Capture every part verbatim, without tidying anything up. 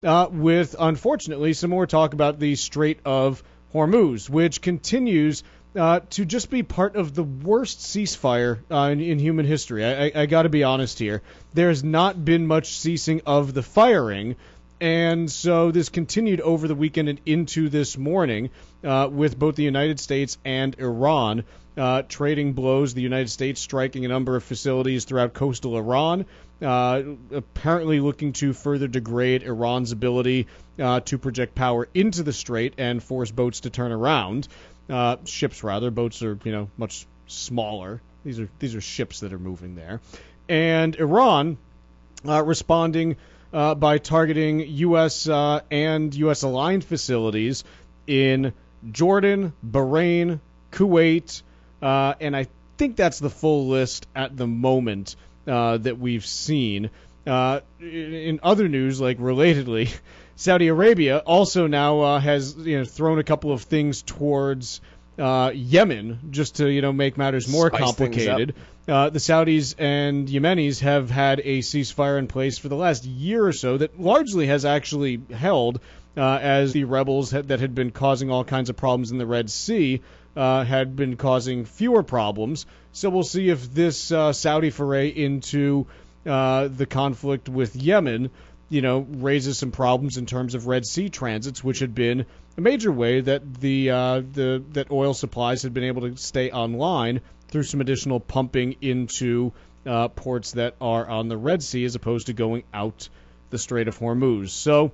uh, with, unfortunately, some more talk about the Strait of Hormuz, which continues uh, to just be part of the worst ceasefire uh, in, in human history. I, I, I got to be honest here. There's not been much ceasing of the firing, and so this continued over the weekend and into this morning uh, with both the United States and Iran uh, trading blows, the United States striking a number of facilities throughout coastal Iran, uh, apparently looking to further degrade Iran's ability uh, to project power into the strait and force boats to turn around. Uh, ships, rather. Boats are, you know, much smaller. These are these are ships that are moving there. And Iran uh, responding uh, by targeting U S uh, and U S aligned facilities in Jordan, Bahrain, Kuwait, uh, and I think that's the full list at the moment uh, that we've seen. Uh, in other news, like relatedly, Saudi Arabia also now uh, has you know thrown a couple of things towards uh, Yemen just to you know make matters more Spice complicated. Uh, the Saudis and Yemenis have had a ceasefire in place for the last year or so that largely has actually held uh, as the rebels had, that had been causing all kinds of problems in the Red Sea uh, had been causing fewer problems. So we'll see if this uh, Saudi foray into uh, the conflict with Yemen you know, raises some problems in terms of Red Sea transits, which had been a major way that the uh, the that oil supplies had been able to stay online through some additional pumping into uh, ports that are on the Red Sea as opposed to going out the Strait of Hormuz. So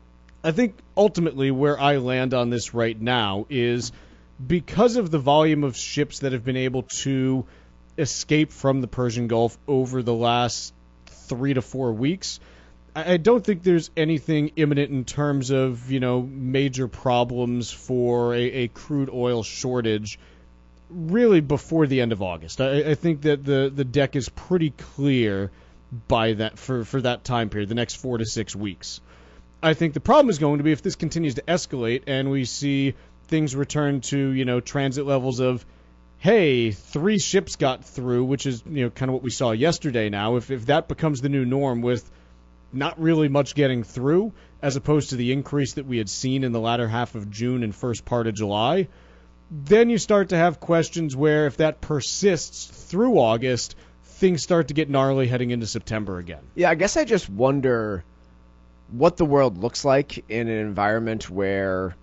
I think ultimately where I land on this right now is because of the volume of ships that have been able to escape from the Persian Gulf over the last three to four weeks, I don't think there's anything imminent in terms of, you know, major problems for a, a crude oil shortage really before the end of August. I, I think that the, the deck is pretty clear by that for, for that time period, the next four to six weeks. I think the problem is going to be if this continues to escalate and we see things return to, you know, transit levels of, hey, three ships got through, which is, you know, kind of what we saw yesterday now. If if that becomes the new norm with not really much getting through, as opposed to the increase that we had seen in the latter half of June and first part of July, then you start to have questions where if that persists through August, things start to get gnarly heading into September again. Yeah, I guess I just wonder what the world looks like in an environment where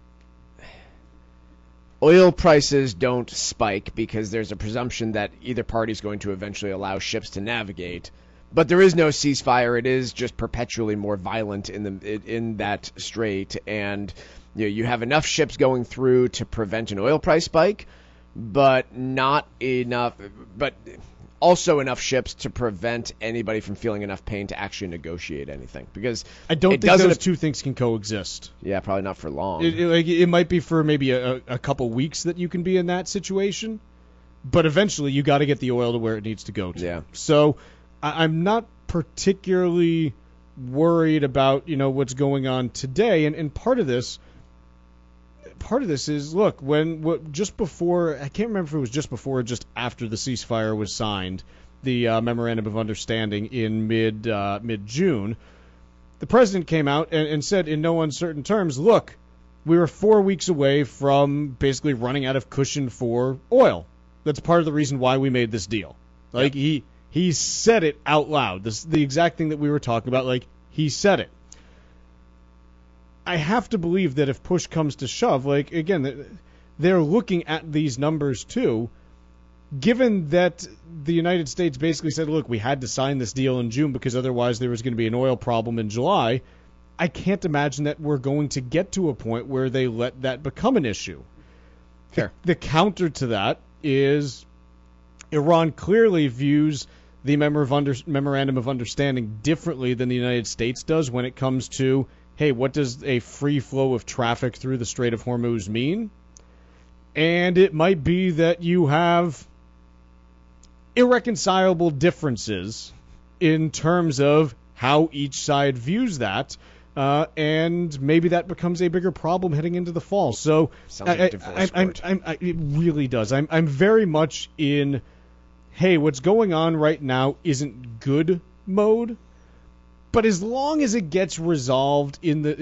oil prices don't spike because there's a presumption that either party is going to eventually allow ships to navigate. But there is no ceasefire. It is just perpetually more violent in the in that strait, and you know, you have enough ships going through to prevent an oil price spike, but not enough. But also enough ships to prevent anybody from feeling enough pain to actually negotiate anything. Because I don't it think doesn't, those two things can coexist. Yeah, probably not for long. It, it, like, it might be for maybe a, a couple weeks that you can be in that situation, but eventually you got to get the oil to where it needs to go to. Yeah. So I'm not particularly worried about, you know, what's going on today, and, and part of this, part of this is, look, when what just before, I can't remember if it was just before or just after the ceasefire was signed, the uh, memorandum of understanding in mid uh, mid June, the president came out and, and said in no uncertain terms, look, we were four weeks away from basically running out of cushion for oil. That's part of the reason why we made this deal. Like yep. he. He said it out loud. This is the exact thing that we were talking about. Like, he said it. I have to believe that if push comes to shove, like, again, they're looking at these numbers too. Given that the United States basically said, look, we had to sign this deal in June because otherwise there was going to be an oil problem in July, I can't imagine that we're going to get to a point where they let that become an issue. Fair. The, the counter to that is Iran clearly views the Memorandum of Understanding differently than the United States does when it comes to, hey, what does a free flow of traffic through the Strait of Hormuz mean? And it might be that you have irreconcilable differences in terms of how each side views that, uh, and maybe that becomes a bigger problem heading into the fall. So Sounds like I, divorce I, I, court. I, I, it really does. I'm, I'm very much in, hey, what's going on right now isn't good mode, But as long as it gets resolved in the